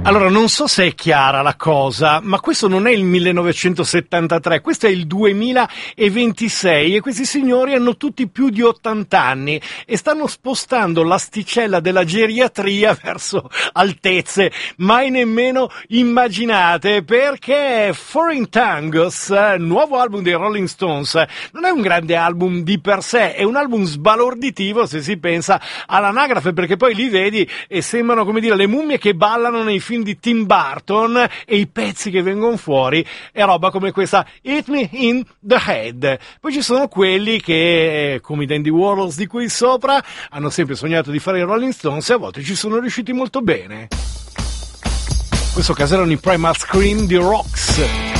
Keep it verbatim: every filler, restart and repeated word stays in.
Allora, non so se è chiara la cosa, ma questo non è il millenovecentosettantatré, questo è il duemilaventisei e questi signori hanno tutti più di ottanta anni e stanno spostando l'asticella della geriatria verso altezze mai nemmeno immaginate, perché Foreign Tongues, nuovo album dei Rolling Stones, non è un grande album di per sé, è un album sbalorditivo se si pensa all'anagrafe, perché poi li vedi e sembrano, come dire, le mummie che ballano nei film di Tim Burton e i pezzi che vengono fuori è roba come questa Hit Me in the Head. Poi ci sono quelli che, come i Dandy Warhols di qui sopra, hanno sempre sognato di fare i Rolling Stones e a volte ci sono riusciti molto bene. In questo caso erano i Primal Scream di Rocks.